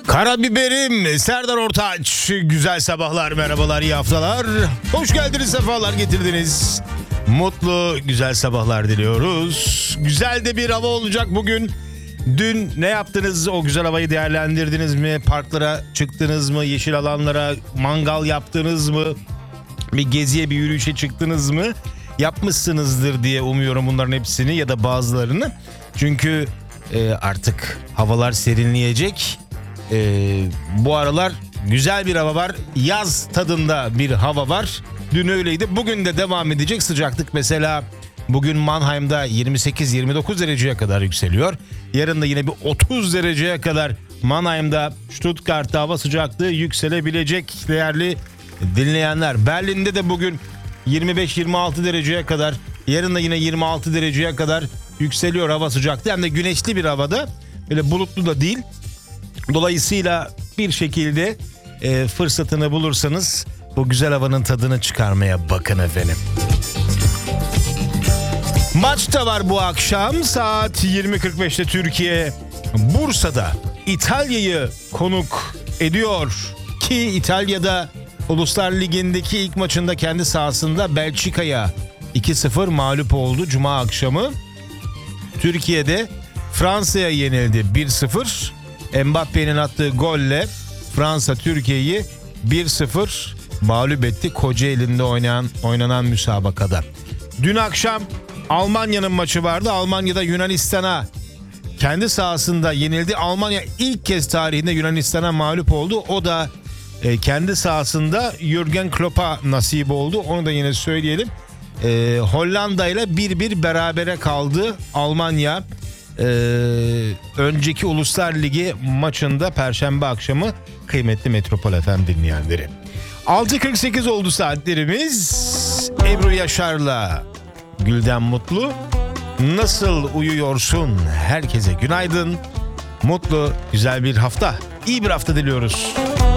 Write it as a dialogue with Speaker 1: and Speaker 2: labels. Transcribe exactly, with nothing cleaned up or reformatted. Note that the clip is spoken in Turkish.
Speaker 1: Karabiberim, Serdar Ortaç. Güzel sabahlar, merhabalar, iyi haftalar. Hoş geldiniz, sefalar getirdiniz. Mutlu, güzel sabahlar diliyoruz. Güzel de bir hava olacak bugün. Dün ne yaptınız? O güzel havayı değerlendirdiniz mi? Parklara çıktınız mı? Yeşil alanlara mangal yaptınız mı? Bir geziye, bir yürüyüşe çıktınız mı? Yapmışsınızdır diye umuyorum bunların hepsini ya da bazılarını. Çünkü e, artık havalar serinleyecek. E, bu aralar güzel bir hava var. Yaz tadında bir hava var. Dün öyleydi. Bugün de devam edecek sıcaklık. Mesela bugün Mannheim'da yirmi sekiz yirmi dokuz dereceye kadar yükseliyor. Yarın da yine bir otuz dereceye kadar Mannheim'da, Stuttgart'ta hava sıcaklığı yükselebilecek değerli dinleyenler. Berlin'de de bugün yirmi beş yirmi altı dereceye kadar, yarın da yine yirmi altı dereceye kadar yükseliyor hava sıcaklığı. Hem de güneşli bir havada, böyle bulutlu da değil. Dolayısıyla bir şekilde e, fırsatını bulursanız bu güzel havanın tadını çıkarmaya bakın efendim. Maç da var bu akşam saat yirmi kırk beşte Türkiye Bursa'da İtalya'yı konuk ediyor ki İtalya'da Uluslar Ligi'ndeki ilk maçında kendi sahasında Belçika'ya iki sıfır mağlup oldu Cuma akşamı. Türkiye'de Fransa'ya yenildi bir sıfır. Mbappe'nin attığı golle Fransa Türkiye'yi bir sıfır mağlup etti Kocaeli'nde oynanan, oynanan müsabakada. Dün akşam Almanya'nın maçı vardı. Almanya'da Yunanistan'a kendi sahasında yenildi. Almanya ilk kez tarihinde Yunanistan'a mağlup oldu. O da e, kendi sahasında Jürgen Klopp'a nasip oldu. Onu da yine söyleyelim. E, Hollanda ile bir bir berabere kaldı Almanya. E, önceki Uluslar Ligi maçında Perşembe akşamı kıymetli Metropol F M dinleyenleri. altı kırk sekiz oldu saatlerimiz. Ebru Yaşar'la Gülden Mutlu. Nasıl uyuyorsun? Herkese günaydın. Mutlu, güzel bir hafta. İyi bir hafta diliyoruz.